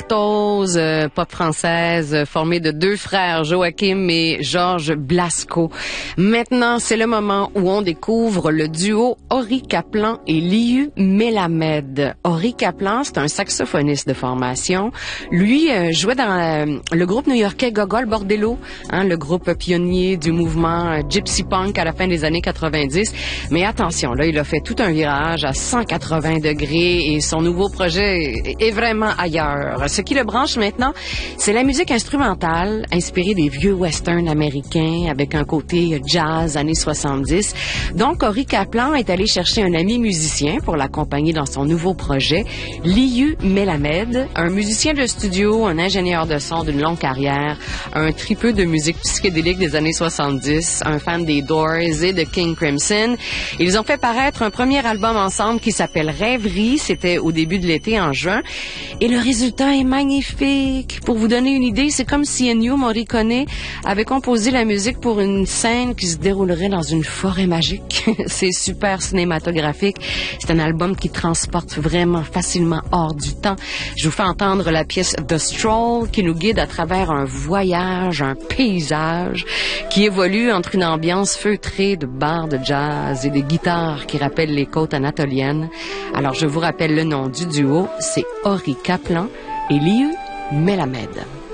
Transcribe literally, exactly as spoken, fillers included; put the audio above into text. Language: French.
virtuose euh, pop française euh, formée de deux frères, Joachim et Georges Blasco. Maintenant, c'est le moment où on découvre le duo Henri Kaplan et Liu Melamed. Henri Kaplan, c'est un saxophoniste de formation. Lui euh, jouait dans euh, le groupe new-yorkais Gogol Bordello, hein, le groupe pionnier du mouvement euh, Gypsy Punk à la fin des années quatre-vingt-dix. Mais attention, là, il a fait tout un virage à cent quatre-vingts degrés et son nouveau projet est vraiment ailleurs. Ce qui le branche maintenant, c'est la musique instrumentale inspirée des vieux westerns américains avec un côté jazz années soixante-dix. Donc, Henri Kaplan est allé chercher un ami musicien pour l'accompagner dans son nouveau projet, Liu Melamed, un musicien de studio, un ingénieur de son d'une longue carrière, un tripeux de musique psychédélique des années soixante-dix, un fan des Doors et de King Crimson. Ils ont fait paraître un premier album ensemble qui s'appelle Rêverie. C'était au début de l'été, en juin. Et le résultat est magnifique. Pour vous donner une idée, c'est comme si Ennio Morricone avait composé la musique pour une scène qui se déroulerait dans une forêt magique. C'est super cinématographique. C'est un album qui transporte vraiment facilement hors du temps. Je vous fais entendre la pièce The Stroll qui nous guide à travers un voyage, un paysage qui évolue entre une ambiance feutrée de bars de jazz et des guitares qui rappellent les côtes anatoliennes. Alors, je vous rappelle le nom du duo, c'est Henri Kaplan et Liu Melamed.